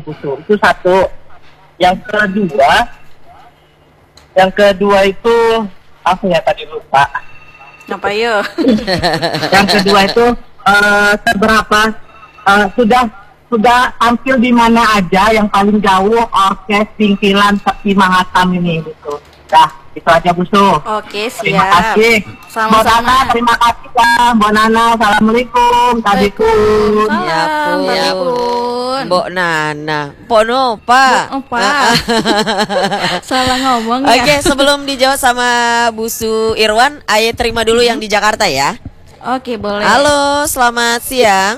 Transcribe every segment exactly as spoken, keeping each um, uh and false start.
Busu. Itu satu. Yang kedua, yang kedua itu apa ya tadi lupa. Apa yo? Yang kedua itu uh, seberapa uh, sudah sudah tampil di mana aja yang paling jauh orkes Singkilan Sepi Mahatam ini gitu. Dah, itu aja Busu. Oke, siap. Terima kasih. Mbak Nana, terima kasih ya. Mbak Nana, assalamualaikum. Tadikun. Ya pun. Mbok Nana. Pono, Pak. Oh, Pak. Salah ngomong ya. Oke, sebelum dijawab sama Busu Irwan, Aye terima dulu yang di Jakarta ya. Oke, boleh. Halo, selamat siang.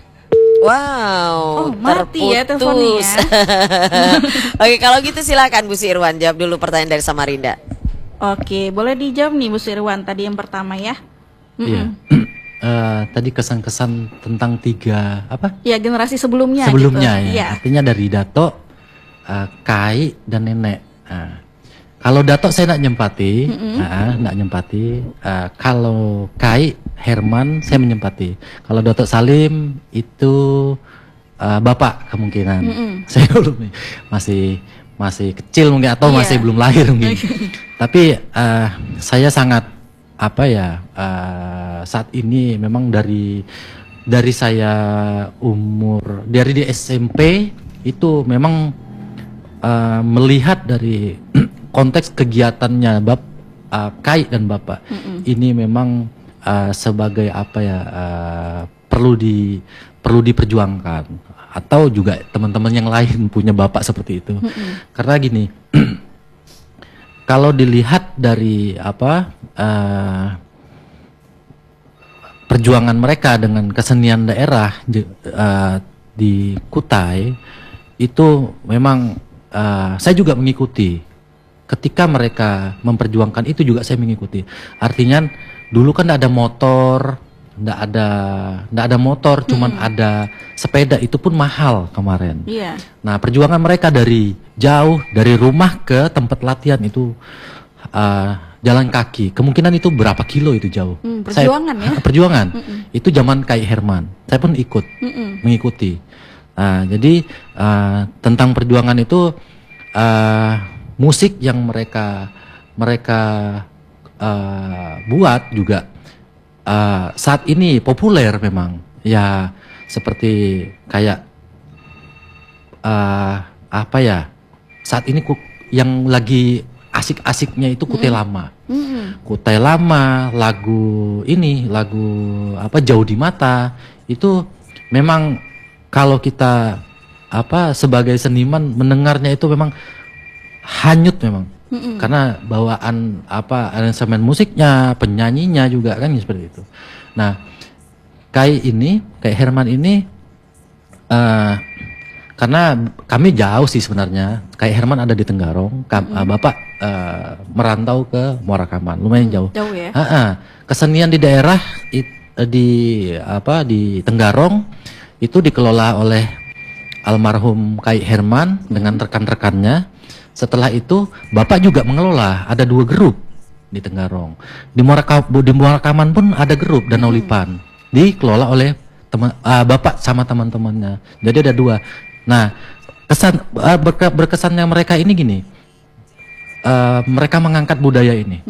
Wow, oh, mati ya teleponnya ya. Oke, kalau gitu silakan Bu Irwan jawab dulu pertanyaan dari Samarinda. Oke, boleh dijawab nih Bu Irwan tadi yang pertama ya. Iya. uh, tadi kesan-kesan tentang tiga apa? Ya, generasi sebelumnya. Sebelumnya gitu. ya. ya. Artinya dari Dato, uh, Kai dan Nenek. Nah, kalau Dato saya nak nyempati, mm-hmm. nah, nak nyempati. Uh, kalau Kai, Herman saya menyempati. Kalau Dato Salim itu uh, bapak kemungkinan. Mm-hmm. Saya belum masih masih kecil mungkin atau yeah. masih belum lahir mungkin. Tapi uh, saya sangat apa ya uh, saat ini memang dari dari saya umur dari di S M P itu memang uh, melihat dari konteks kegiatannya bab uh, Kai dan bapak mm-hmm. ini memang uh, sebagai apa ya uh, perlu di perlu diperjuangkan atau juga teman-teman yang lain punya bapak seperti itu mm-hmm. karena gini kalau dilihat dari apa uh, perjuangan mereka dengan kesenian daerah uh, di Kutai itu memang uh, saya juga mengikuti. Ketika mereka memperjuangkan itu juga saya mengikuti. Artinya dulu kan tidak ada motor, tidak ada, tidak ada motor, hmm. cuman ada sepeda itu pun mahal kemarin. Yeah. Nah perjuangan mereka dari jauh dari rumah ke tempat latihan itu uh, jalan kaki. Kemungkinan itu berapa kilo itu jauh. Hmm, perjuangan saya, ya. Perjuangan. Mm-mm. Itu zaman Kai Herman. Saya pun ikut Mm-mm. mengikuti. Nah, jadi uh, tentang perjuangan itu. Uh, musik yang mereka mereka uh, buat juga uh, saat ini populer memang ya seperti kayak uh, apa ya saat ini ku, yang lagi asik-asiknya itu Kutai mm. Lama mm. Kutai Lama lagu ini lagu apa Jauh di Mata itu memang kalau kita apa sebagai seniman mendengarnya itu memang hanyut memang mm-mm. karena bawaan apa aransemen musiknya penyanyinya juga kan seperti itu. Nah Kai ini Kai Herman ini uh, karena kami jauh sih sebenarnya. Kai Herman ada di Tenggarong, Kam, uh, bapak uh, merantau ke Muara Kaman, lumayan jauh. Jauh ya. Uh-uh. Kesenian di daerah it, uh, di apa di Tenggarong itu dikelola oleh almarhum Kai Herman mm-hmm. dengan rekan-rekannya. Setelah itu bapak juga mengelola ada dua grup di Tenggarong. Di Muara di Muara Kaman pun ada grup Danau Lipan dikelola oleh teman uh, bapak sama teman-temannya. Jadi ada dua. Nah kesan uh, berke, berkesannya mereka ini gini. Uh, mereka mengangkat budaya ini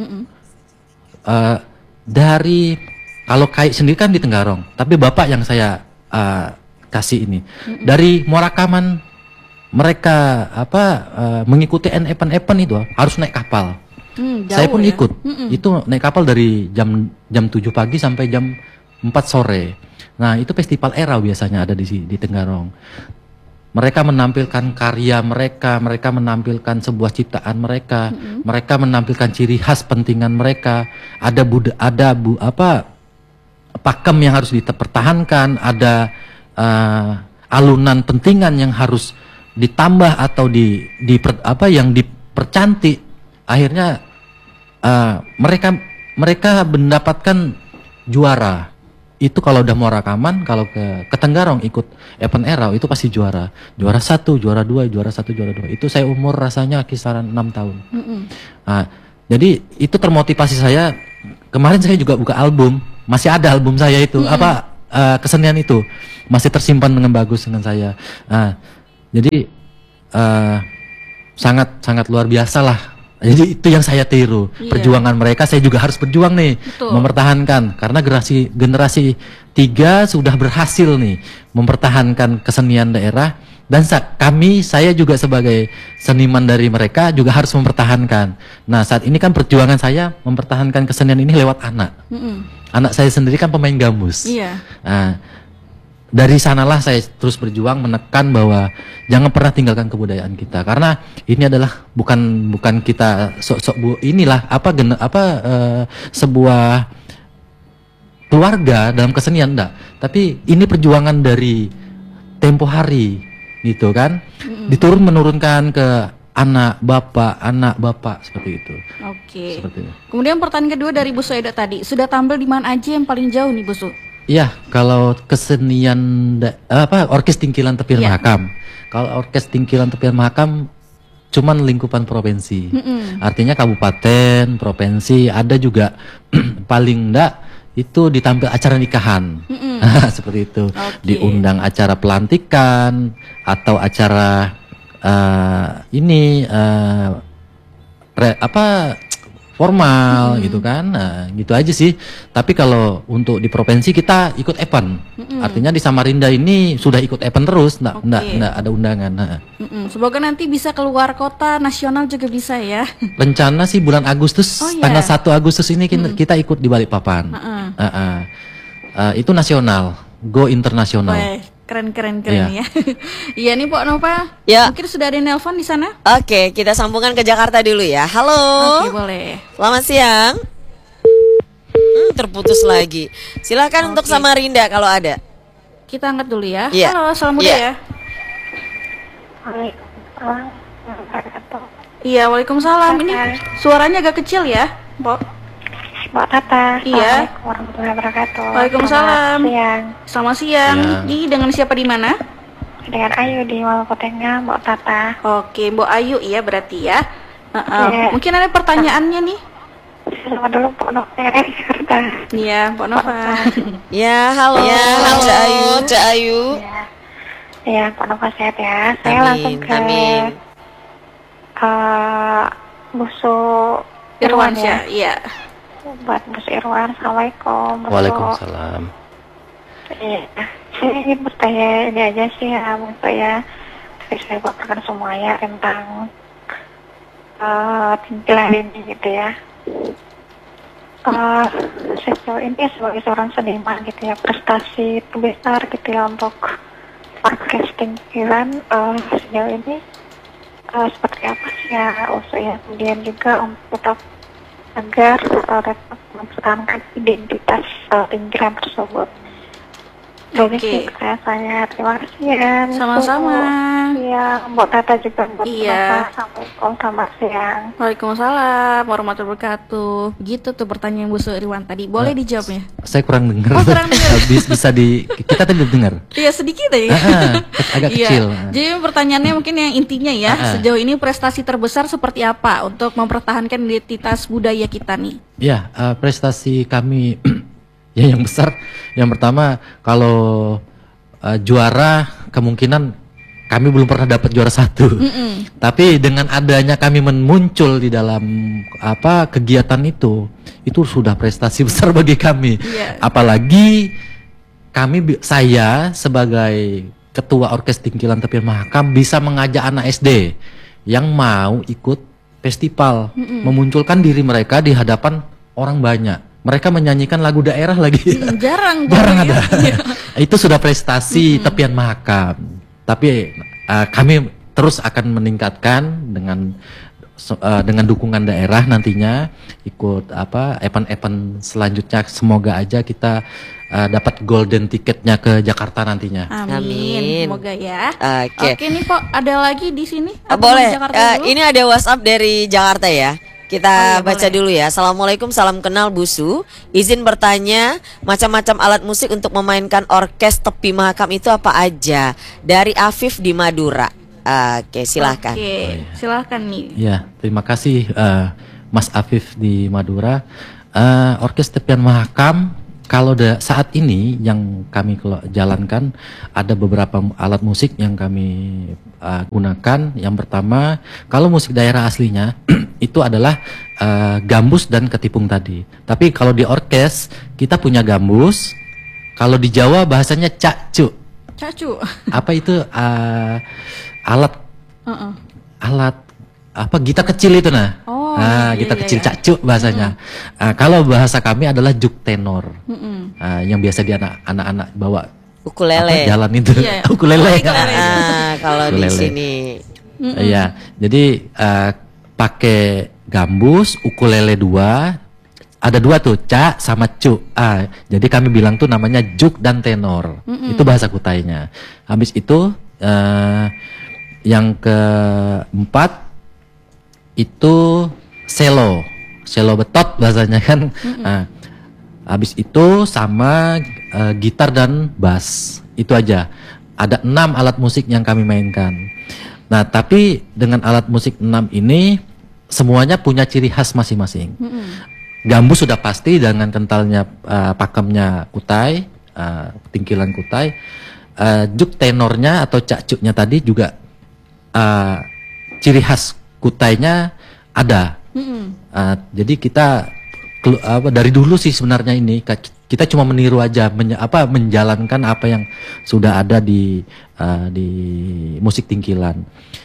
uh, dari kalau Kai sendiri kan di Tenggarong, tapi bapak yang saya uh, kasih ini Mm-mm. dari Muara Kaman. Mereka apa uh, mengikuti event-event itu harus naik kapal. Hmm, saya pun ya? ikut. Mm-mm. Itu naik kapal dari jam jam tujuh pagi sampai jam empat sore. Nah, itu festival era biasanya ada di di Tenggarong. Mereka menampilkan karya mereka, mereka menampilkan sebuah ciptaan mereka, mm-hmm. mereka menampilkan ciri khas pentingan mereka. Ada bud ada bu apa pakem yang harus dipertahankan, ada uh, alunan pentingan yang harus ditambah atau di, di per, apa yang dipercantik. Akhirnya uh, mereka mereka mendapatkan juara. Itu kalau udah Muara Kaman, kalau ke, ke Tenggarong ikut event era itu pasti juara. Juara satu, juara dua, juara satu, juara dua. Itu saya umur rasanya kisaran enam tahun. Mm-hmm. Nah, jadi itu termotivasi saya. Kemarin saya juga buka album, masih ada album saya itu, mm-hmm. apa uh, kesenian itu masih tersimpan dengan bagus dengan saya. Nah, Jadi eh, sangat sangat luar biasa lah. Jadi itu yang saya tiru. Iya. Perjuangan mereka saya juga harus berjuang nih, Betul. mempertahankan karena generasi generasi tiga sudah berhasil nih mempertahankan kesenian daerah dan sa- kami saya juga sebagai seniman dari mereka juga harus mempertahankan. Nah, saat ini kan perjuangan saya mempertahankan kesenian ini lewat anak. Mm-mm. Anak saya sendiri kan pemain gambus. Iya. Nah, dari sanalah saya terus berjuang menekan bahwa jangan pernah tinggalkan kebudayaan kita karena ini adalah bukan bukan kita sok-sok bu inilah apa gen, apa eh, sebuah keluarga dalam kesenian enggak, tapi ini perjuangan dari tempo hari gitu kan, diturun menurunkan ke anak bapak anak bapak seperti itu. Oke. Seperti itu. Kemudian pertanyaan kedua dari Bu Sueda tadi, sudah tampil di mana aja yang paling jauh nih Bu Su? Iya, kalau kesenian da- apa orkes Tingkilan Tepian Iya. Mahakam. Kalau orkes Tingkilan Tepian Mahakam cuman lingkupan provinsi. Mm-mm. Artinya kabupaten, provinsi, ada juga paling enggak itu ditampil acara nikahan. Mm-mm. Seperti itu. Oke. Diundang acara pelantikan atau acara eh, ini eh, re- apa formal gitu kan, nah, gitu aja sih. Tapi kalau untuk di provinsi kita ikut event, artinya di Samarinda ini sudah ikut event terus, nggak Oke. nggak nggak ada undangan. Nah, Mm-mm. Semoga nanti bisa keluar kota, nasional juga bisa ya. rencana sih bulan Agustus, Oh, iya. tanggal satu Agustus ini kita, kita ikut di Balikpapan. Heeh. Heeh. Eh, itu nasional, go internasional. Wah, keren keren keren Iya. ya. Iya nih Pok Nova. Ya. Mungkin sudah ada nelpon di sana? Oke, kita sambungkan ke Jakarta dulu ya. Halo. Oke, boleh. Selamat siang. Hmm, terputus lagi. Silakan untuk Oke. Samarinda kalau ada. Kita angkat dulu ya. Iya. Halo, salam muda Iya. ya. Iya, Waalaikumsalam. Ini suaranya agak kecil ya, Pok. Mbak Tata, Iya. Assalamualaikum warahmatullahi wabarakatuh. Waalaikumsalam. Selamat siang. Selamat siang. Siang. Ini dengan siapa di mana? Dengan Ayu di Malapotengah, Mbak Tata. Oke, Mbak Ayu ya berarti ya. Heeh. Iya. Mungkin ada pertanyaannya nih. Selamat dulu Mbak Nova dari Jakarta. Iya, Mbak Nova. Ya, halo. Ya, halo. Cak Ayu, Cak Ayu. Ya, ya Mbak Nova sehat ya. Saya Amin, langsung ke amin. eh, Busu Irwan ya. Irwansyah, iya. Buat Busu Irwan, Assalamualaikum. Busu. Waalaikumsalam. Iya, saya ingin bertanya ini aja sih ya, untuk ya, tapi saya paparkan semua ya tentang uh, Tingkilan ini gitu ya. Uh, sejauh ini sebagai seorang seniman gitu ya, prestasi terbesar gitu ya untuk orkes Tingkilan uh, sejauh ini uh, seperti apa sih ya, usul ya, kemudian juga untuk tetap agar uh, dapat mempertahankan identitas uh, Tingkilan tersebut. Oke. Jadi sih saya, saya terima kasih ya. Sama-sama. Iya, Mbak Tata juga Mbak Iya. Tata. Assalamualaikum, selamat siang. Waalaikumsalam warahmatullahi wabarakatuh. Begitu tuh pertanyaan Bu Su Irwan tadi. Boleh dijawabnya? Saya kurang dengar. Oh, kurang dengar. Bis- bisa di kita tadi dengar. Iya sedikit ya. Ah, agak Iya. kecil. Jadi pertanyaannya mungkin yang intinya ya, Ah. sejauh ini prestasi terbesar seperti apa untuk mempertahankan identitas budaya kita nih? Ya, eh, prestasi kami ya yang besar. Yang pertama kalau eh, juara kemungkinan kami belum pernah dapat juara satu. Mm-mm. Tapi dengan adanya kami men- muncul di dalam apa kegiatan itu, itu sudah prestasi besar bagi kami. Iya. Apalagi kami bi- saya sebagai ketua orkes Tingkilan Tepian Mahakam bisa mengajak anak S D yang mau ikut festival, memunculkan diri mereka di hadapan orang banyak. Mereka menyanyikan lagu daerah lagi. Hmm, jarang Jarang banget ada. ya. Itu sudah prestasi Tepian Mahakam. Tapi uh, kami terus akan meningkatkan dengan so- uh, dengan dukungan daerah nantinya ikut apa event-event selanjutnya. Semoga aja kita uh, dapat golden tiketnya ke Jakarta nantinya. Amin. Amin. Semoga ya. Oke. Oke nih Pok, ada lagi di sini? Ah, Atau boleh. di Jakarta Eh, dulu? ini ada WhatsApp dari Jakarta ya. Kita Oh, iya, baca boleh. dulu ya. Assalamualaikum, salam kenal Busu. Izin bertanya, macam-macam alat musik untuk memainkan orkes Tepi Mahakam itu apa aja? Dari Afif di Madura. Oke, silahkan. Oke, silahkan nih. Ya, terima kasih uh, Mas Afif di Madura. Uh, orkes Tepian Mahakam kalau da, saat ini yang kami kelo- jalankan ada beberapa alat musik yang kami uh, gunakan. Yang pertama, kalau musik daerah aslinya itu adalah uh, gambus dan ketipung tadi. Tapi kalau di orkes kita punya gambus. Kalau di Jawa bahasanya cakcu. Cacu. Apa itu uh, alat Uh-uh. alat apa gitar kecil itu nah. Oh, nah, iya, gitar iya, kecil iya. cakcu bahasanya. Ah, kalau bahasa kami adalah juk tenor. Mm-mm. Ah, yang biasa di anak anak-anak bawa Ukulele. apa, jalan itu. Iya. Ukulele. Ah, kalau di Ukulele. sini Iya. Jadi ah, pakai gambus, ukulele dua. Ada dua tuh, ca sama cu. Ah, jadi kami bilang tuh namanya juk dan tenor. Itu bahasa Kutainya. Habis itu eh, yang keempat itu selo, selo betot bahasanya kan. Nah, habis itu sama eh, gitar dan bass. Itu aja. Ada enam alat musik yang kami mainkan. Nah, tapi dengan alat musik enam ini semuanya punya ciri khas masing-masing. Gambus sudah pasti dengan kentalnya uh, pakemnya Kutai, uh, tingkilan Kutai. Uh, juk tenornya atau cakcuknya tadi juga uh, ciri khas Kutainya ada. Uh, jadi kita kelu- apa, dari dulu sih sebenarnya ini ka- kita cuma meniru aja, menye- apa menjalankan apa yang sudah ada di uh, di musik tingkilan.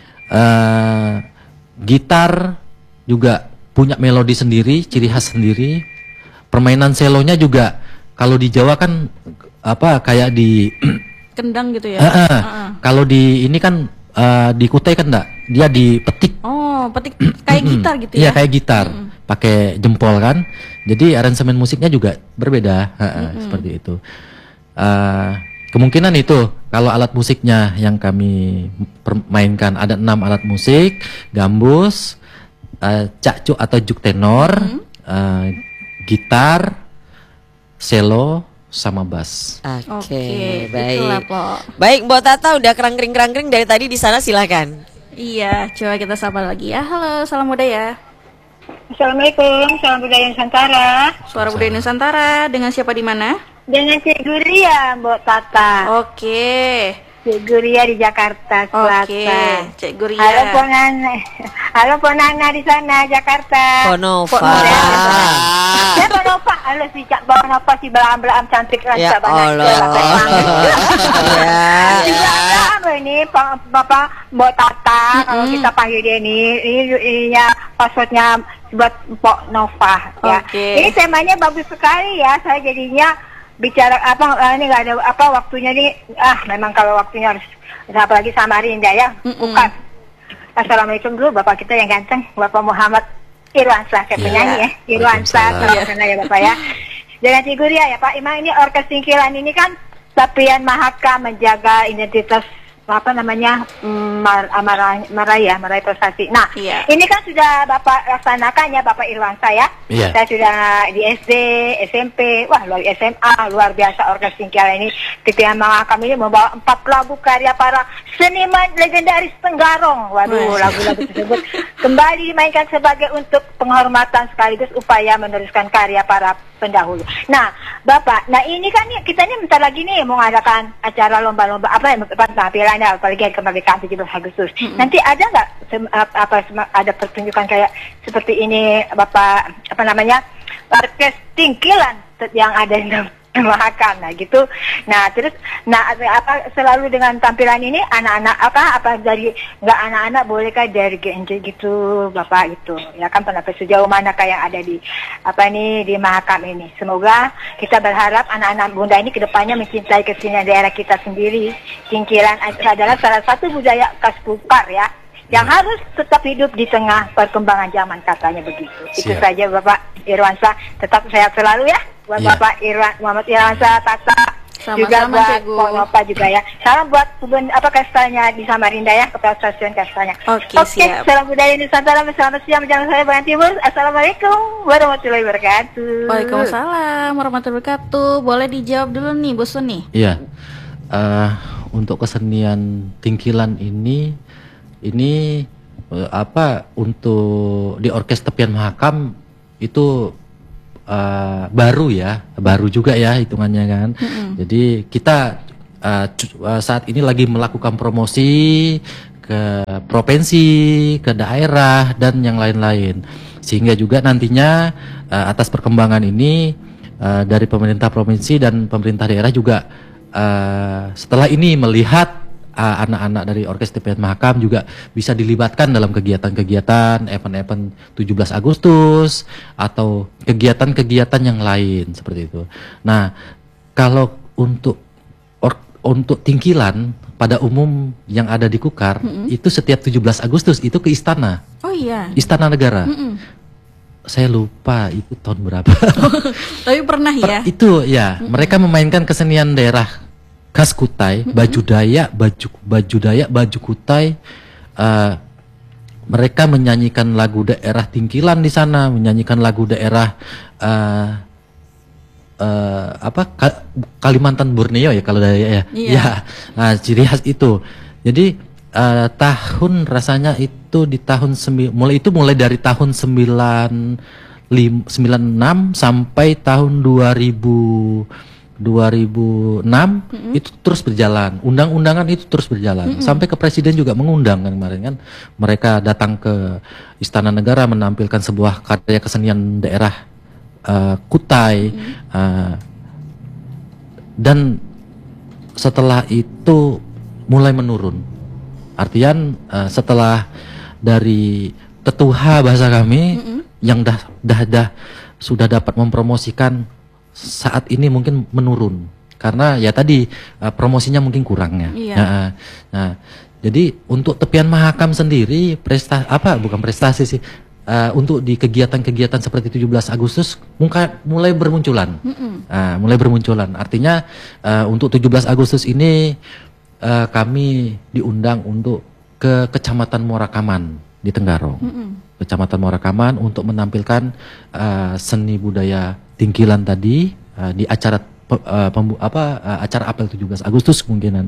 Uh, gitar juga punya melodi sendiri, ciri khas sendiri. Permainan selonya juga kalau di Jawa kan apa kayak di Kendang gitu ya. Eh, eh. Uh-uh. Kalau di ini kan eh, di Kutai kan enggak, dia dipetik. Oh, petik kayak gitar gitu Iya ya. kayak gitar, pakai jempol kan. Jadi aransemen musiknya juga berbeda, Heeh, seperti itu. Eh, kemungkinan itu kalau alat musiknya yang kami permainkan ada enam alat musik, gambus, uh, cakcu atau juk tenor, uh, gitar, selo, sama bass. Oke, Oke, baik. itulah, Po. Baik, Mbak Tata udah kerangkring-kerangkring dari tadi di sana, silakan. Iya, coba kita sapa lagi ya. Halo, salam budaya. Assalamualaikum, salam budaya Nusantara. Suara budaya Nusantara dengan siapa di mana? Dengan Cik Guria, Mbak Tata. Oke. Cik Guria di Jakarta Selatan. Oke, Cik Guria. Halo Ponana, halo Ponana di sana Jakarta. Ponova. Ya Ponova, halo si Cak Ponova si belam-belam cantik kan Ya Allah. Ya. Juga ini Pak Bapak Mbak Tata, kalau kita panggil dia ini, ini ininya passwordnya buat Pok Nova ya. Oke. Ini temanya bagus sekali ya, saya jadinya bicara apa eh, ini nggak ada apa waktunya nih, ah memang kalau waktunya harus apalagi sama Rinda ya. Bukan. Assalamualaikum dulu Bapak kita yang ganteng, Bapak Muhammad Irwansyah, kayak Ya. penyanyi ya. Irwansyah, Waalaikumsalam. salam kenal ya Bapak ya. Dengan Cigur ya Pak, emang ini orkes Singkilan ini kan Tapian Mahaka menjaga identitas apa namanya mm, mar, marah, maraya, maraya prestasi. Nah, Iya. ini kan sudah Bapak laksanakan ya Bapak Irwansyah ya. Iya. Saya sudah di S D, S M P, wah luar S M A, luar biasa orkes Singkilan ini. Tapian Mahaka ini membawa empat lagu karya para seniman legendaris Tenggarong. Waduh, Masya. lagu-lagu tersebut kembali dimainkan sebagai untuk penghormatan sekaligus upaya meneruskan karya para pendahulu. Nah, Bapak, nah ini kan nih, kita ini bentar lagi nih mau mengadakan acara lomba-lomba apa ya, penampilan ya, apalagi hari kemerdekaan tujuh belas Agustus. Nanti ada nggak sem- ap- apa sem- ada pertunjukan kayak seperti ini, Bapak, apa namanya, orkes Tingkilan yang ada di Mahakam, nah gitu. Nah terus, nah apa selalu dengan tampilan ini anak-anak apa apa dari nggak anak-anak bolehkah dari G N J gitu, Bapak gitu? Ya kan pendapat sejauh mana kayak yang ada di apa ini di Mahakam ini. Semoga kita berharap anak-anak Bunda ini kedepannya mencintai kesenian daerah kita sendiri. Tingkilan adalah salah satu budaya khas Pukar ya, yang harus tetap hidup di tengah perkembangan zaman, katanya begitu. Itu Siap. saja Bapak Irwansyah, tetap sehat selalu ya buat Iya. Bapak Irwan Muhammad Irwansyah, Tata, Sama-sama, juga buat Cikgu. Pok Nova juga ya. Salam buat kebun apa kastelnya di Samarinda ya, kepala stasiun kastelnya. Oke, Oke, siap. salam budaya Nusantara, selamat siang menjelang saya Bayan Timur. Assalamualaikum warahmatullahi wabarakatuh. Waalaikumsalam warahmatullahi wabarakatuh. Boleh dijawab dulu nih, Bu Suni. Iya. Eh, untuk kesenian Tingkilan ini ini eh, apa untuk di orkes Tepian Mahakam itu uh, baru ya, baru juga ya hitungannya kan. Mm-hmm. Jadi kita uh, uh, saat ini lagi melakukan promosi ke provinsi, ke daerah dan yang lain-lain. Sehingga juga nantinya uh, atas perkembangan ini uh, dari pemerintah provinsi dan pemerintah daerah juga uh, setelah ini melihat Uh, anak-anak dari Orkes Tepian Mahakam juga bisa dilibatkan dalam kegiatan-kegiatan event-event tujuh belas Agustus atau kegiatan-kegiatan yang lain seperti itu. Nah, kalau untuk or, untuk tingkilan pada umum yang ada di Kukar, mm-hmm. itu setiap tujuh belas Agustus itu ke istana. Oh iya. Istana Negara. Mm-mm. Saya lupa itu tahun berapa. Tapi pernah ya. Per, itu ya, mm-hmm. mereka memainkan kesenian daerah khas Kutai, baju Dayak, baju baju Dayak, baju Kutai. Uh, mereka menyanyikan lagu daerah Tingkilan di sana, menyanyikan lagu daerah uh, uh, apa Kalimantan Borneo ya kalau Dayak ya. Iya. Ya, nah, ciri khas itu. Jadi uh, tahun rasanya itu di tahun sembi- mulai itu mulai dari tahun sembilan puluh enam sampai tahun dua ribu dua ribu enam mm-hmm. itu terus berjalan, undang-undangan itu terus berjalan, mm-hmm. sampai ke presiden juga mengundang kan kemarin kan, mereka datang ke Istana Negara menampilkan sebuah karya kesenian daerah uh, Kutai, mm-hmm. uh, dan setelah itu mulai menurun, artian uh, setelah dari tetuha bahasa kami mm-hmm. yang dah dah dah sudah dapat mempromosikan saat ini mungkin menurun karena ya tadi uh, promosinya mungkin kurangnya. Iya. Nah, nah, jadi untuk Tepian Mahakam sendiri prestasi apa bukan prestasi sih uh, untuk di kegiatan-kegiatan seperti tujuh belas Agustus muka, mulai bermunculan. Uh, mulai bermunculan. Artinya uh, untuk tujuh belas Agustus ini uh, kami diundang untuk ke Kecamatan Muarakaman di Tenggarong. Mm-mm. Kecamatan Muarakaman untuk menampilkan uh, seni budaya Tingkilan tadi uh, di acara pe, uh, pembu, apa uh, acara apel tujuh belas Agustus kemungkinan.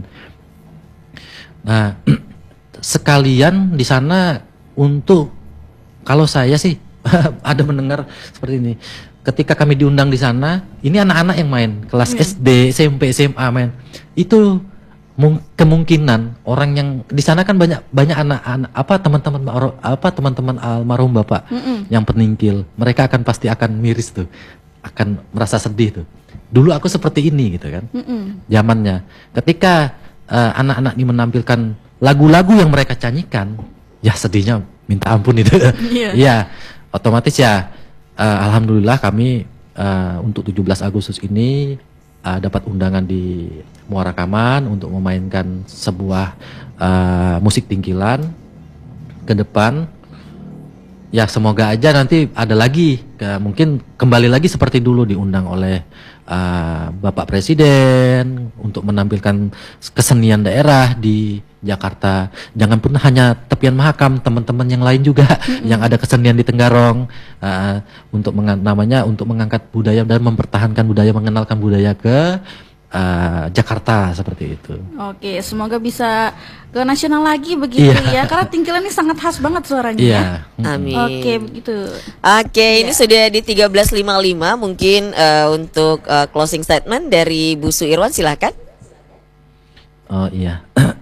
Nah, sekalian di sana untuk kalau saya sih ada mendengar seperti ini. Ketika kami diundang di sana, ini anak-anak yang main kelas hmm. S D, S M P, S M A main. Itu kemungkinan orang yang di sana kan banyak banyak anak-anak apa teman-teman apa teman-teman almarhum bapak Mm-mm. yang peningkil, mereka akan pasti akan miris tuh, akan merasa sedih tuh. Dulu aku seperti ini gitu kan, Mm-mm. zamannya. Ketika uh, anak-anak ini menampilkan lagu-lagu yang mereka nyanyikan, ya sedihnya minta ampun itu. Iya, yeah. Otomatis ya. Uh, Alhamdulillah kami uh, untuk tujuh belas Agustus ini uh, dapat undangan di Muarakaman untuk memainkan sebuah uh, musik Tingkilan ke depan. Ya semoga aja nanti ada lagi, ke, mungkin kembali lagi seperti dulu diundang oleh uh, Bapak Presiden untuk menampilkan kesenian daerah di Jakarta. Jangan pun hanya Tepian Mahakam, teman-teman yang lain juga mm-hmm. yang ada kesenian di Tenggarong uh, untuk mengan- namanya untuk mengangkat budaya dan mempertahankan budaya, mengenalkan budaya ke Uh, Jakarta seperti itu. Oke, semoga bisa ke nasional lagi begitu yeah. ya. Karena Tingkilan ini sangat khas banget suaranya. Iya. Yeah. Amin. Oke, begitu. Oke, yeah. Ini sudah di tiga belas lima puluh lima. Mungkin uh, untuk uh, closing statement dari Bu Su Irwan, silahkan. Oh iya.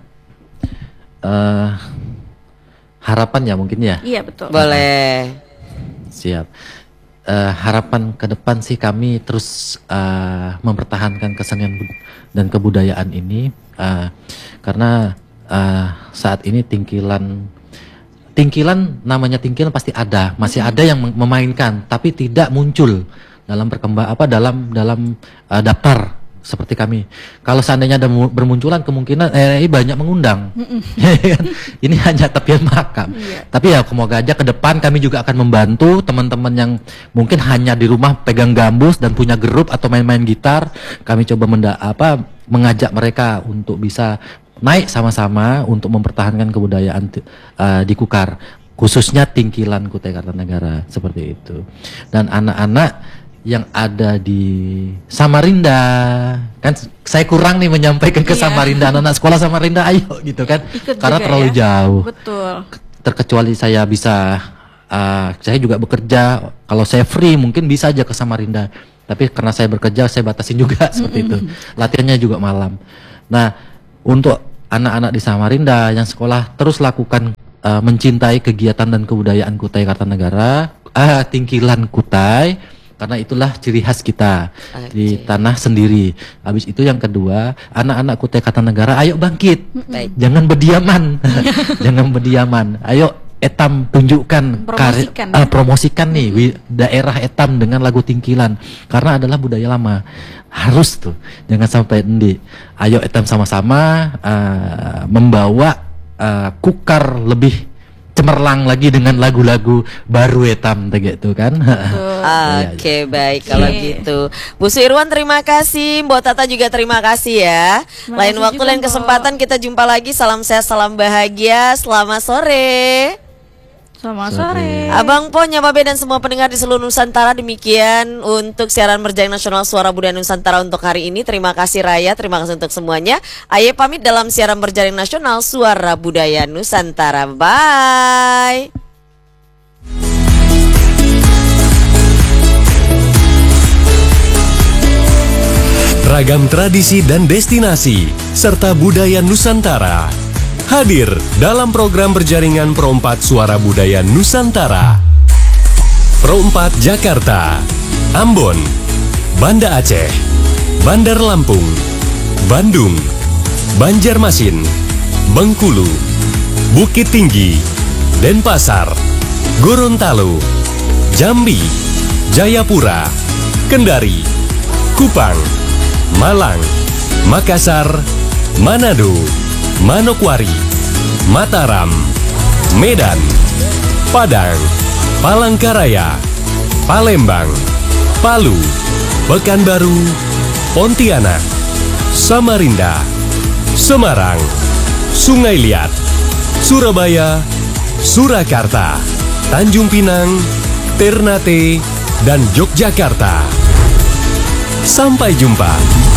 uh, harapan ya mungkin ya. Iya betul. Boleh. Siap. Uh, harapan ke depan sih kami terus uh, mempertahankan kesenian dan kebudayaan ini uh, karena uh, saat ini Tingkilan Tingkilan namanya Tingkilan pasti ada, masih ada yang memainkan tapi tidak muncul dalam perkembang apa dalam dalam uh, daftar seperti kami. Kalau seandainya ada bermunculan kemungkinan R R I banyak mengundang. Ini hanya Tepian Mahakam. Iya. Tapi ya semoga aja ke depan kami juga akan membantu teman-teman yang mungkin hanya di rumah pegang gambus dan punya grup atau main-main gitar. Kami coba menda apa mengajak mereka untuk bisa naik sama-sama untuk mempertahankan kebudayaan uh, di Kukar, khususnya Tingkilan Kutai Kartanegara seperti itu. Dan anak-anak yang ada di Samarinda, kan saya kurang nih menyampaikan ke iya. Samarinda, anak-anak sekolah Samarinda ayo gitu kan, ikut karena terlalu ya? Jauh. Betul. Terkecuali saya bisa uh, saya juga bekerja. Kalau saya free mungkin bisa aja ke Samarinda. Tapi karena saya bekerja, saya batasin juga seperti itu. Latihannya juga malam. Nah, untuk anak-anak di Samarinda yang sekolah, terus lakukan uh, mencintai kegiatan dan kebudayaan Kutai Kartanegara, uh, Tingkilan Kutai, karena itulah ciri khas kita okay. di tanah sendiri. Habis itu yang kedua, anak-anak Kutai Kartanegara, ayo bangkit, Baik. jangan berdiaman, jangan berdiaman. Ayo Etam tunjukkan, promosikan, kar- uh, promosikan nih wi- daerah Etam dengan lagu Tingkilan, karena adalah budaya lama. Harus tuh, jangan sampai endi. Ayo Etam sama-sama uh, membawa uh, Kukar lebih cemerlang lagi dengan lagu-lagu baru Etam gitu kan. Oke, okay, baik kalau gitu. Bu Su Irwan terima kasih, Mbok Tata juga terima kasih ya. Terima lain waktu lain kesempatan kita jumpa lagi. Salam sehat, salam bahagia. Selamat sore. Selamat sore. Abang Po, Nyababe dan semua pendengar di seluruh Nusantara, demikian untuk siaran Berjaring Nasional Suara Budaya Nusantara untuk hari ini. Terima kasih Raya, terima kasih untuk semuanya. Aye pamit dalam siaran Berjaring Nasional Suara Budaya Nusantara. Bye. Ragam tradisi dan destinasi serta budaya Nusantara hadir dalam program berjaringan Pro empat Suara Budaya Nusantara. Pro empat Jakarta, Ambon, Banda Aceh, Bandar Lampung, Bandung, Banjarmasin, Bengkulu, Bukit Tinggi, Denpasar, Gorontalo, Jambi, Jayapura, Kendari, Kupang, Malang, Makassar, Manado, Manokwari, Mataram, Medan, Padang, Palangkaraya, Palembang, Palu, Pekanbaru, Pontianak, Samarinda, Semarang, Sungai Liat, Surabaya, Surakarta, Tanjung Pinang, Ternate, dan Yogyakarta. Sampai jumpa.